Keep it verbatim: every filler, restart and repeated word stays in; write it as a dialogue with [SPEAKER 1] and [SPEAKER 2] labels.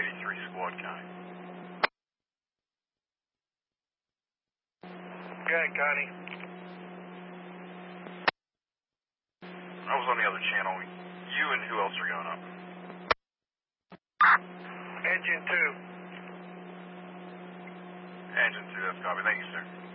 [SPEAKER 1] eighty-three squad, Connie.
[SPEAKER 2] Okay, Connie.
[SPEAKER 1] I was on the other channel. You and who else are going up?
[SPEAKER 2] Engine two.
[SPEAKER 1] Engine two, that's copy. Thank you, sir.